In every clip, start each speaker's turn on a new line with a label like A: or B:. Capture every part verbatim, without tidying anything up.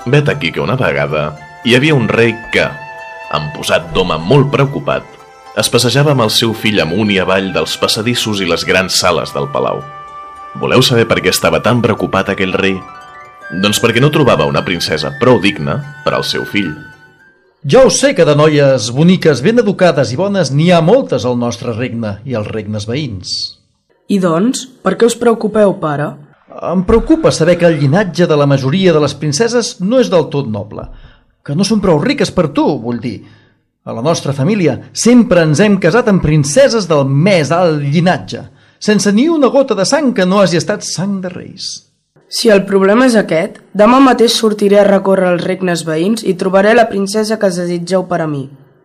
A: Vet aquí que una vegada hi havia un rei que, amb posat d'home molt preocupat, es passejava amb el seu fill amunt i avall dels passadissos i les grans sales del palau. Voleu saber per què estava tan preocupat aquell rei? Doncs perquè no trobava una princesa prou digna per al seu fill.
B: Jo ho sé que de noies boniques, ben educades i bones n'hi ha moltes al nostre regne i als regnes veïns.
C: I doncs, per què us preocupeu, pare?
B: Em preocupa saber que el llinatge de la majoria de les princeses no és del tot noble, que no són prou riques per tu, vull dir. A la nostra família sempre ens hem casat amb princeses del més alt llinatge, sense ni una gota de sang que no hagi estat sang de reis.
C: Si el problema és aquest, demà mateix sortiré a recórrer els regnes veïns i trobaré la princesa que desitgeu per a mi.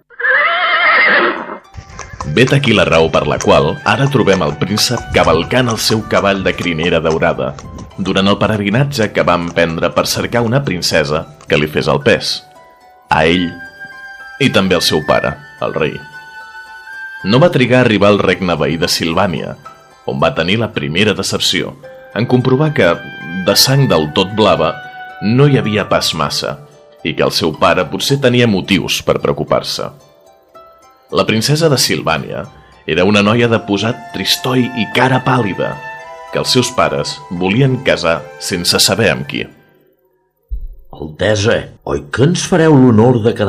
A: Vet aquí la raó per la qual ara trobem el príncep cavalcant el seu cavall de crinera daurada durant el peregrinatge que va emprendre per cercar una princesa que li fes el pes, a ell i també al seu pare, el rei. No va trigar a arribar al regne veí de Silvània, on va tenir la primera decepció, en comprovar que, de sang del tot blava, no hi havia pas massa, i que el seu pare potser tenia motius per preocupar-se. La princesa de Silvània era una noia de posat tristoi i cara pàl·lida, que els seus pares volien casar sense saber amb qui.
D: Altesa, oi que ens fareu l'honor de quedar